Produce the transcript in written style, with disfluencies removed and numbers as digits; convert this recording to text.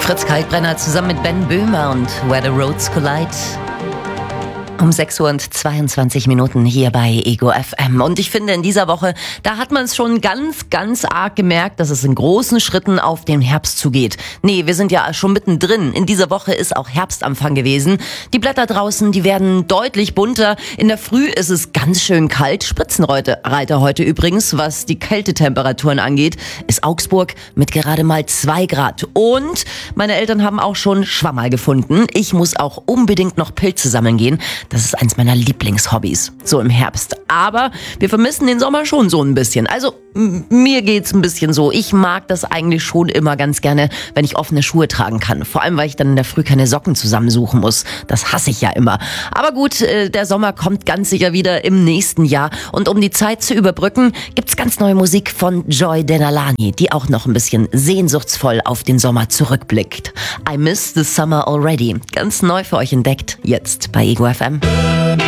Fritz Kalkbrenner zusammen mit Ben Böhmer und Where the Roads Collide. Um 6:22 hier bei Ego FM. Und ich finde, in dieser Woche, da hat man es schon ganz arg gemerkt, dass es in großen Schritten auf den Herbst zugeht. Nee, wir sind ja schon mittendrin. In dieser Woche ist auch Herbstanfang gewesen. Die Blätter draußen, die werden deutlich bunter. In der Früh ist es ganz schön kalt. Spitzenreiter heute übrigens, was die Kältetemperaturen angeht, ist Augsburg mit gerade mal 2 Grad. Und meine Eltern haben auch schon Schwammerl gefunden. Ich muss auch unbedingt noch Pilze sammeln gehen. Das ist eins meiner Lieblingshobbys, so im Herbst. Aber wir vermissen den Sommer schon so ein bisschen. Also mir geht's ein bisschen so. Ich mag das eigentlich schon immer ganz gerne, wenn ich offene Schuhe tragen kann. Vor allem, weil ich dann in der Früh keine Socken zusammensuchen muss. Das hasse ich ja immer. Aber gut, der Sommer kommt ganz sicher wieder im nächsten Jahr. Und um die Zeit zu überbrücken, gibt's ganz neue Musik von Joy Denalani, die auch noch ein bisschen sehnsuchtsvoll auf den Sommer zurückblickt. I Miss the Summer Already. Ganz neu für euch entdeckt, jetzt bei Ego FM.